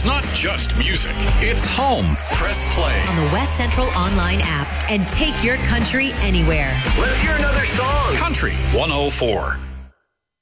It's not just music, it's home. Press play on the West Central online app and take your country anywhere. Let's hear another song. Country 104.